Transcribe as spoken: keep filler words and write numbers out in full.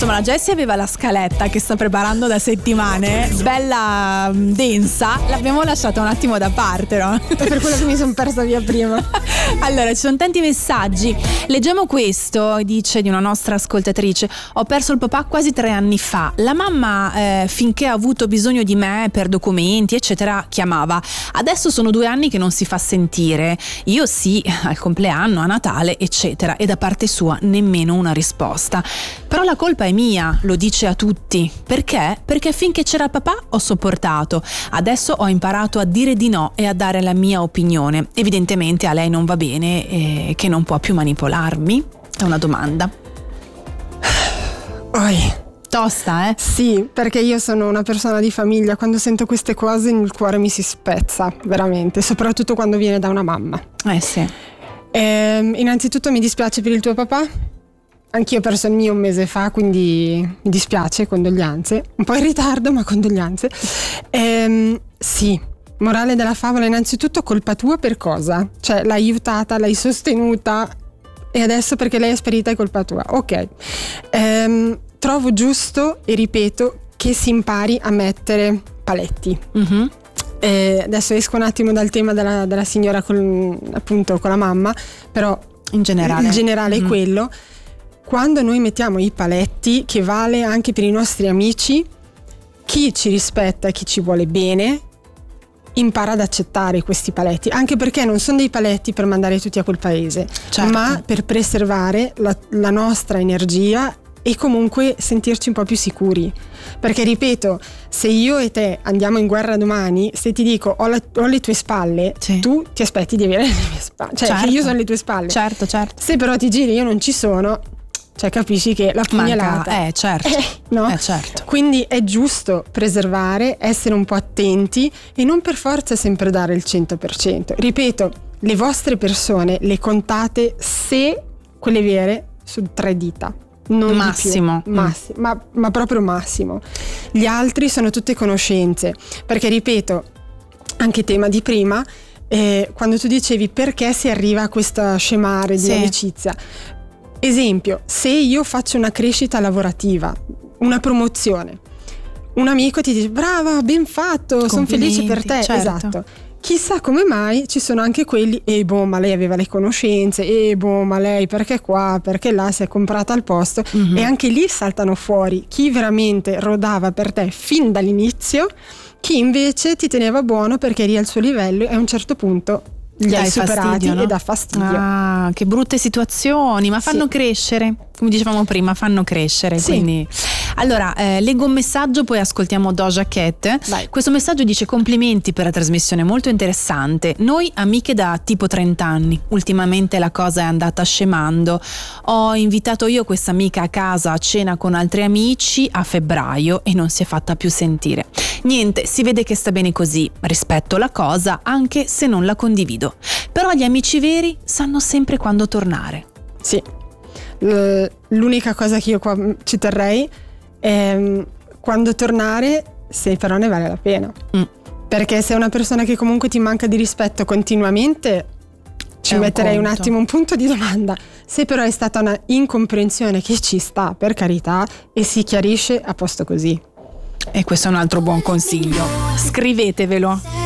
Insomma, la Jessie aveva la scaletta che sta preparando da settimane, bella densa, l'abbiamo lasciata un attimo da parte, no? È per quello che mi sono persa via prima. Allora, ci sono tanti messaggi. Leggiamo questo, dice di una nostra ascoltatrice: ho perso il papà quasi tre anni fa. La mamma, eh, finché ha avuto bisogno di me per documenti, eccetera, chiamava. Adesso sono due anni che non si fa sentire. Io sì, al compleanno, a Natale, eccetera. E da parte sua nemmeno una risposta. Però la colpa è mia, lo dice a tutti. Perché? Perché finché c'era papà ho sopportato. Adesso ho imparato a dire di no e a dare la mia opinione. Evidentemente a lei non va bene e che non può più manipolarmi? È una domanda. Oi. Tosta, eh? Sì, perché io sono una persona di famiglia, quando sento queste cose il cuore mi si spezza, veramente, soprattutto quando viene da una mamma. Eh sì. Ehm, innanzitutto mi dispiace per il tuo papà. Anch'io ho perso il mio un mese fa, quindi mi dispiace, condoglianze. Un po' in ritardo, ma condoglianze. Ehm, sì, morale della favola, innanzitutto colpa tua per cosa? Cioè l'hai aiutata, l'hai sostenuta e adesso perché lei è sparita è colpa tua. Ok. Ehm, trovo giusto, e ripeto, che si impari a mettere paletti. Mm-hmm. Eh, adesso esco un attimo dal tema della, della signora con, appunto con la mamma, però in generale, il generale mm-hmm. è quello. Quando noi mettiamo i paletti, che vale anche per i nostri amici, chi ci rispetta, chi ci vuole bene, impara ad accettare questi paletti, anche perché non sono dei paletti per mandare tutti a quel paese, certo. ma per preservare la, la nostra energia e comunque sentirci un po' più sicuri. Perché ripeto, se io e te andiamo in guerra domani, se ti dico ho, la, ho le tue spalle, sì. tu ti aspetti di avere le mie spalle, cioè certo. che io sono le tue spalle. Certo, certo. Se però ti giri io non ci sono, cioè capisci che la pugnalata Manca, eh certo eh, no? eh certo Quindi è giusto preservare, essere un po' attenti e non per forza sempre dare il cento per cento. Ripeto, le vostre persone le contate, se quelle vere, su tre dita, non massimo, di più. massimo mm. ma, ma proprio massimo. Gli altri sono tutte conoscenze, perché ripeto, anche tema di prima, eh, quando tu dicevi perché si arriva a questa scemare di sì. amicizia. Esempio, se io faccio una crescita lavorativa, una promozione, un amico ti dice brava, ben fatto, sono felice per te, certo. esatto. Chissà come mai ci sono anche quelli, e boh, ma lei aveva le conoscenze, e boh, ma lei perché qua, perché là, si è comprata al posto, mm-hmm. e anche lì saltano fuori chi veramente rodava per te fin dall'inizio, chi invece ti teneva buono perché eri al suo livello e a un certo punto li hai superati fastidio, no? E dà fastidio. Ah, che brutte situazioni, ma fanno sì. crescere, come dicevamo prima, fanno crescere, sì. quindi allora eh, leggo un messaggio, poi ascoltiamo Doja Cat. Vai. Questo messaggio dice: complimenti per la trasmissione, molto interessante. Noi amiche da tipo trenta anni, ultimamente la cosa è andata scemando. Ho invitato io questa amica a casa a cena con altri amici a febbraio e non si è fatta più sentire. Niente, si vede che sta bene così, rispetto la cosa anche se non la condivido, però gli amici veri sanno sempre quando tornare. Sì, l'unica cosa che io qua ci terrei è quando tornare, se però ne vale la pena, mm. perché se è una persona che comunque ti manca di rispetto continuamente, ci è metterei un, un attimo un punto di domanda. Se però è stata una incomprensione, che ci sta, per carità, e si chiarisce, a posto così. E questo è un altro buon consiglio, scrivetevelo.